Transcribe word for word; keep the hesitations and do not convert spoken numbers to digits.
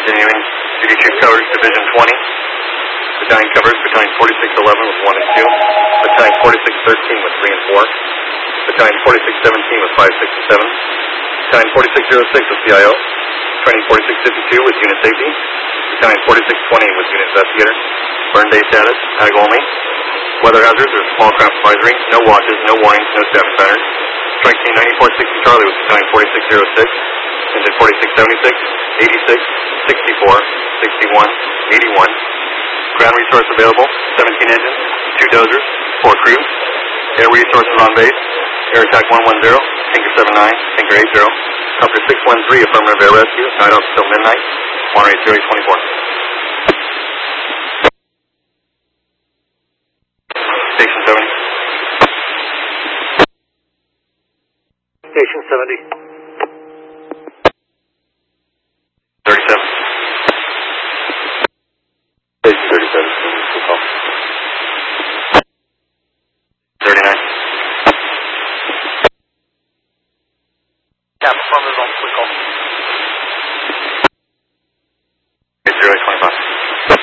Continuing, duty chief covers Division twenty. Battalion covers Battalion forty-six eleven with one and two. Battalion forty-six thirteen with three and four. Battalion forty-six seventeen with five, six, and seven. Battalion forty-six oh six with C I O. Training forty-six fifty-two with unit safety. Battalion forty-six twenty with unit investigator. Burn day status, ag only. Weather hazards, there's a small craft advisory. No watches, no warnings, no staff encounters. Strike team ninety-four sixty Charlie with Battalion forty-six oh six. Engine forty-six seventy-six, eighty-six, sixty-four, sixty-one, eighty-one. Ground resource available, seventeen engines, two dozers, four crews. Air resources on base. Air attack one one zero, Tinker seven nine, Tinker eight zero. Copter six one three, affirmative air rescue. Night off till midnight. Monterey Series twenty-four. Station seventy. Station seventy. thirty-seven. Station thirty-seven. thirty-nine. Cap, affirmative on quick call.